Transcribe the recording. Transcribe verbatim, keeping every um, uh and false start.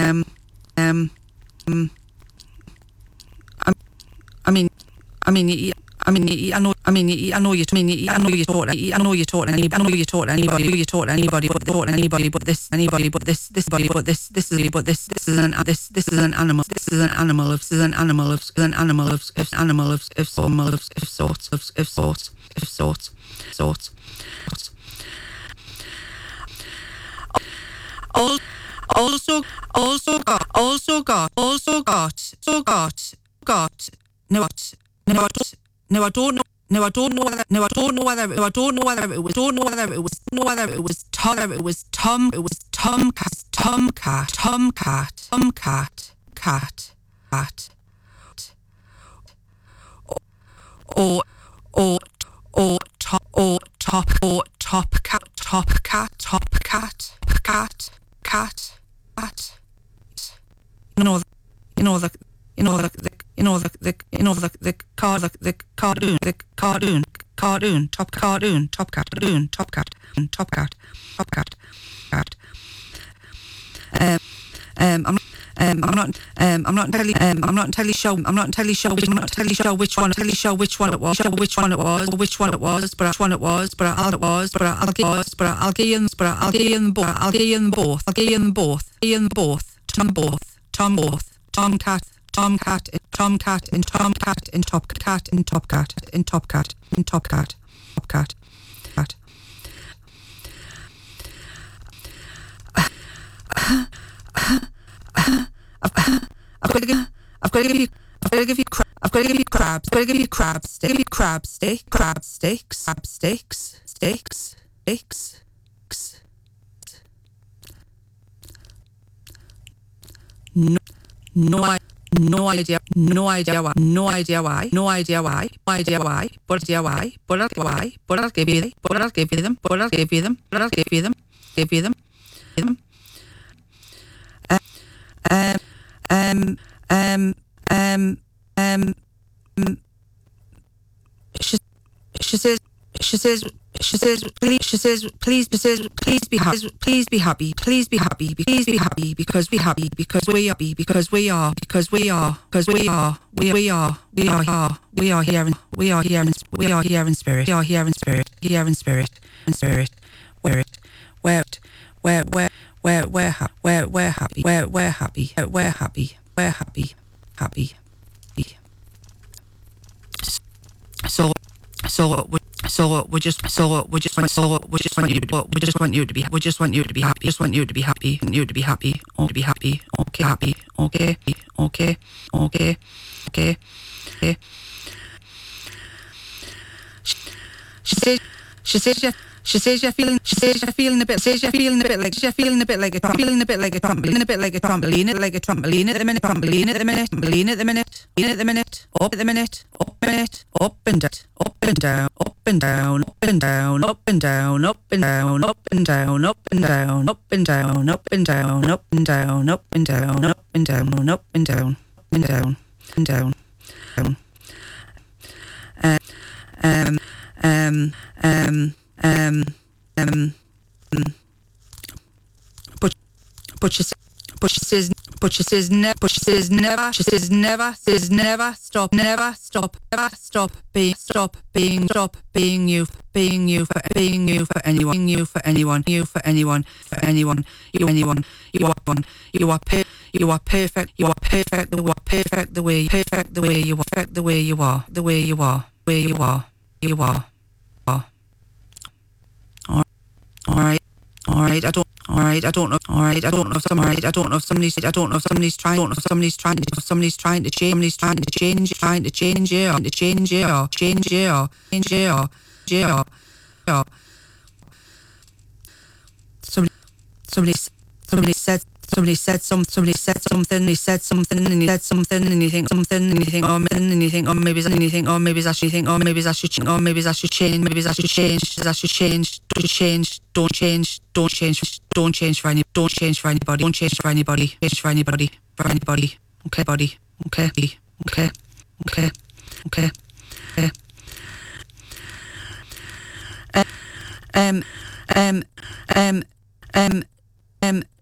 um, um, um, I, I mean, I mean, I mean, I know, I mean, I know you. I mean, I know you taught. I know you taught anybody. I know you taught anybody. You taught anybody, but taught anybody, but this, anybody, but this, this body, but this, this is, but this, this is an, this, this is an animal. This is an animal of, this is an animal of, an animal of, if animal of, if some of, if sorts of, if sorts, if sorts, sorts. Also, also got, also got, also got, so got, got. No, what? No, I don't. No, I don't know. No, I don't know whether. No, I don't know whether. No, I don't know whether it was. Don't know whether it was. No, whether it was Tom. It was Tom. It was Tomcat. Tomcat. Tomcat. Tomcat. Cat. Cat. Or, or, or top, or top, or top cat, top cat, top cat, cat, cat, cat. You know, you know the, you know the, the you know the, the, you know the, the car, the, the cartoon, the cartoon, cartoon, top cartoon, top cat, cartoon, top cat, top cat, top cat, cat. Um, um, I'm. Um, I'm not. Um, I'm not entirely. Um, I'm not entirely sure. I'm not entirely sure. I'm not entirely sure which one. Entirely sure which one it was. Sure which one it was. Which one it was. But which one it was. But I'll it was. But I'll give was. But I'll give you. But I'll give you both. I'll give you both. I'll give you both. Ian both. Tom both. Tom both. Tomcat. Tomcat. Tomcat. In Tomcat. In Top Cat. In Top Cat. In Top Cat. In Top Cat. Top Cat. Cat. I've, I've got to give. I've got to give you. I've got to give you. I've got to give you crabs. I've got to give you crab steak. Give you crab steak. Crab steaks. Crab steaks. Steaks. Steaks. No. No. I. No idea. No idea why. No idea why. No idea why. No idea why. But idea why. But I'll why. But I'll give you them. But I'll give you them. But I'll give you them. But I'll give you them. Give you them. Give them. Um. Um, um, um, um, um, she, she says, she says, she says, please, she says, please, she says, please be happy, please be happy, please be happy, please be happy, because we happy, because we are, because we are, because we are, because we are, we we are, we are here, we are here, in, we are here, in, we are here in spirit, we are here in spirit, here in spirit, in spirit, where it, where it, where, where. We're we're ha- we're we're happy. We're we're happy. We're happy. We're happy. Happy. So so we so we just so we just want so we just want you to we just want you to be we just want you to be happy. Just want you to be happy. You to be happy. Oh, to be happy. Okay, happy. Okay. Okay. Okay. Okay. Okay. She says. She says. Yeah. She says you're feeling. She says you're feeling a bit. Says you're feeling a bit like. You're feeling a bit like a. Feeling a bit like a trampoline. A bit like a trampoline. Like a trampoline at the minute. Trampoline at the minute. Trampoline at the minute. In at the minute. Up at the minute. Up a minute. Up and down. Up and down. Up and down. Up and down. Up and down. Up and down. Up and down. Up and down. Up and down. Up and down. Up and down. Up and down. Up and down. Up and down. And down. And down. Down. Um. Um. Um. Um, um, um, but, but she, but she says, but she says, ne- but she says never, she says never, says never, stop, never, stop, never, stop being, stop being, stop being you, being you for, being you for anyone, being you for anyone, you for anyone, for anyone, you, anyone, you are one, you are per, you are perfect, you are perfect, you are perfect the way, perfect the way you are, perfect the way you are, the way you are, where you are, you are, are. All right, all right. I don't. All right, I don't know. All right, I don't know if somebody. I don't know if somebody's. I don't know if somebody's trying. I don't know if somebody's trying to. If somebody's trying to change. Somebody's trying to change. Trying to change it. To change it. Change it. Change it. Change it. Somebody. Somebody. Somebody said. Somebody said some. Somebody said something. He said something, and he said something, and you think something, and you think oh, and you think oh, maybe it's anything. Oh, maybe it's actually think oh, maybe it's actually change. Oh, maybe it's actually change. Maybe it's actually change. It's actually change. Don't change. Don't change. Don't change. Don't change for any. Don't change for anybody. Don't change for anybody. Change for anybody. For anybody. Okay, buddy. Okay. Okay. Okay. Okay. Okay. Um. Um. Um. Um. Um.